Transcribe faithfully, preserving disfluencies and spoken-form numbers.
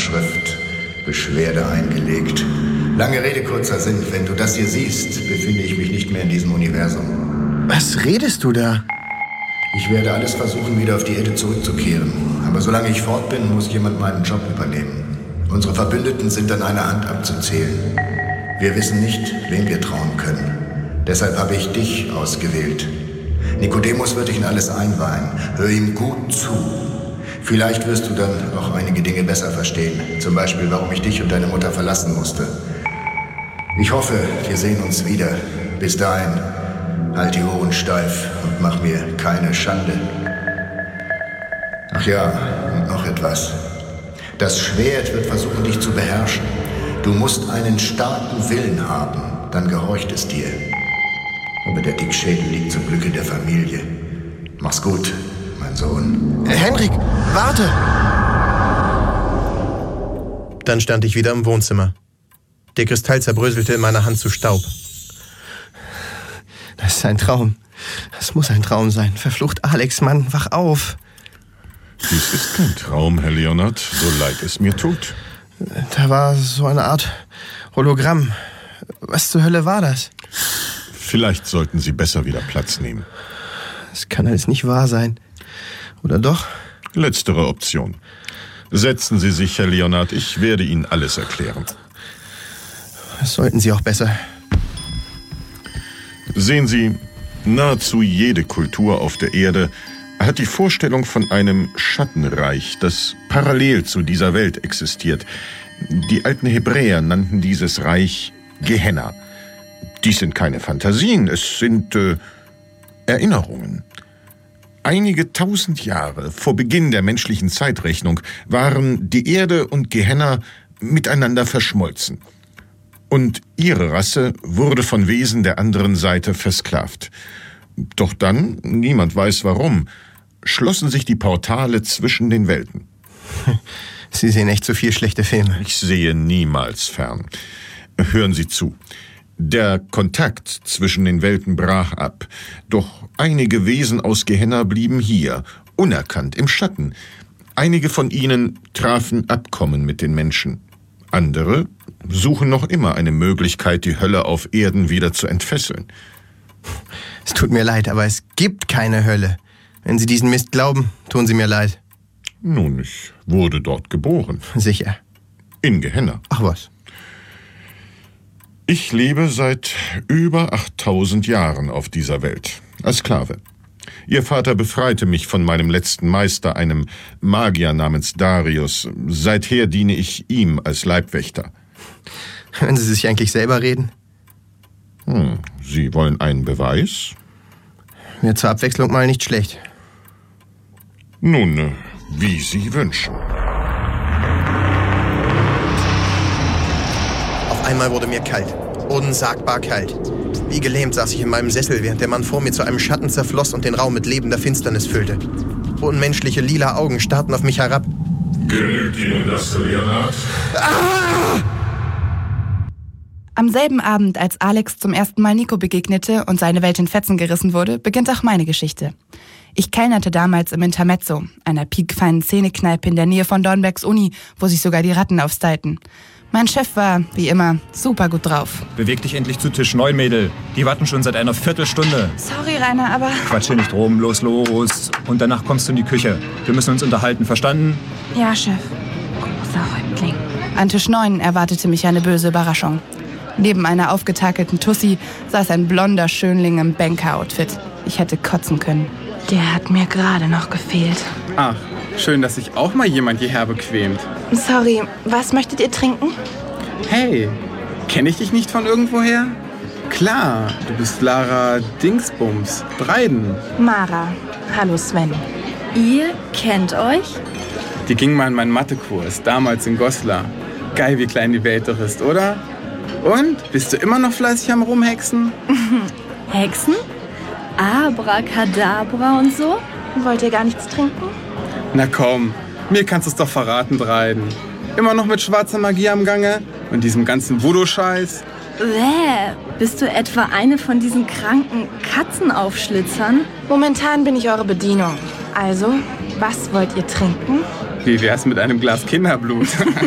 Schrift Beschwerde eingelegt. Lange Rede, kurzer Sinn. Wenn du das hier siehst, befinde ich mich nicht mehr in diesem Universum. Was redest du da? Ich werde alles versuchen, wieder auf die Erde zurückzukehren. Aber solange ich fort bin, muss jemand meinen Job übernehmen. Unsere Verbündeten sind an einer Hand abzuzählen. Wir wissen nicht, wem wir trauen können. Deshalb habe ich dich ausgewählt. Nikodemus wird dich in alles einweihen. Hör ihm gut zu. Vielleicht wirst du dann auch einige Dinge besser verstehen. Zum Beispiel, warum ich dich und deine Mutter verlassen musste. Ich hoffe, wir sehen uns wieder. Bis dahin, halt die Ohren steif und mach mir keine Schande. Ach ja, und noch etwas. Das Schwert wird versuchen, dich zu beherrschen. Du musst einen starken Willen haben, dann gehorcht es dir. Aber der Dickschädel liegt zum Glück in der Familie. Mach's gut, mein Sohn. Henrik, warte! Dann stand ich wieder im Wohnzimmer. Der Kristall zerbröselte in meiner Hand zu Staub. Das ist ein Traum. Das muss ein Traum sein. Verflucht Alex, Mann, wach auf. Dies ist kein Traum, Herr Leonard, so leid es mir tut. Da war so eine Art Hologramm. Was zur Hölle war das? Vielleicht sollten Sie besser wieder Platz nehmen. Das kann alles nicht wahr sein. Oder doch? Letztere Option. Setzen Sie sich, Herr Leonard, ich werde Ihnen alles erklären. Das sollten Sie auch besser. Sehen Sie, nahezu jede Kultur auf der Erde hat die Vorstellung von einem Schattenreich, das parallel zu dieser Welt existiert. Die alten Hebräer nannten dieses Reich Gehenna. Dies sind keine Fantasien, es sind äh, Erinnerungen. Einige tausend Jahre vor Beginn der menschlichen Zeitrechnung waren die Erde und Gehenna miteinander verschmolzen. Und ihre Rasse wurde von Wesen der anderen Seite versklavt. Doch dann, niemand weiß warum, schlossen sich die Portale zwischen den Welten. Sie sehen echt zu viel schlechte Filme. Ich sehe niemals fern. Hören Sie zu. Der Kontakt zwischen den Welten brach ab. Doch einige Wesen aus Gehenna blieben hier, unerkannt, im Schatten. Einige von ihnen trafen Abkommen mit den Menschen. Andere suchen noch immer eine Möglichkeit, die Hölle auf Erden wieder zu entfesseln. Es tut mir leid, aber es gibt keine Hölle. Wenn Sie diesen Mist glauben, tun Sie mir leid. Nun, ich wurde dort geboren. Sicher. In Gehenna. Ach was. Ich lebe seit über achttausend Jahren auf dieser Welt, als Sklave. Ihr Vater befreite mich von meinem letzten Meister, einem Magier namens Darius. Seither diene ich ihm als Leibwächter. Wenn Sie sich eigentlich selber reden? Hm, Sie wollen einen Beweis? Wäre zur Abwechslung mal nicht schlecht. Nun, wie Sie wünschen. Auf einmal wurde mir kalt. Unsagbar kalt. Wie gelähmt saß ich in meinem Sessel, während der Mann vor mir zu einem Schatten zerfloss und den Raum mit lebender Finsternis füllte. Unmenschliche lila Augen starrten auf mich herab. Genügt Ihnen das, Leonard? Ah! Am selben Abend, als Alex zum ersten Mal Nico begegnete und seine Welt in Fetzen gerissen wurde, beginnt auch meine Geschichte. Ich kellnerte damals im Intermezzo, einer piekfeinen Szenekneipe in der Nähe von Dornbergs Uni, wo sich sogar die Ratten aufstylten. Mein Chef war, wie immer, super gut drauf. Beweg dich endlich zu Tisch neun, Mädel. Die warten schon seit einer Viertelstunde. Sorry, Rainer, aber... Quatsch hier nicht rum, los, los. Und danach kommst du in die Küche. Wir müssen uns unterhalten, verstanden? Ja, Chef. Großer Häuptling. An Tisch neun erwartete mich eine böse Überraschung. Neben einer aufgetakelten Tussi saß ein blonder Schönling im Banker-Outfit. Ich hätte kotzen können. Der hat mir gerade noch gefehlt. Ach, schön, dass sich auch mal jemand hierher bequemt. Sorry, was möchtet ihr trinken? Hey, kenne ich dich nicht von irgendwoher? Klar, du bist Lara Dingsbums, Breiden. Mara. Hallo Sven. Ihr kennt euch? Die ging mal in meinen Mathekurs, damals in Goslar. Geil, wie klein die Welt doch ist, oder? Und, bist du immer noch fleißig am Rumhexen? Hexen? Abracadabra und so? Wollt ihr gar nichts trinken? Na komm, mir kannst du es doch verraten, Breiden. Immer noch mit schwarzer Magie am Gange und diesem ganzen Voodoo-Scheiß? Bäh, bist du etwa eine von diesen kranken Katzenaufschlitzern? Momentan bin ich eure Bedienung. Also, was wollt ihr trinken? Wie wär's mit einem Glas Kinderblut?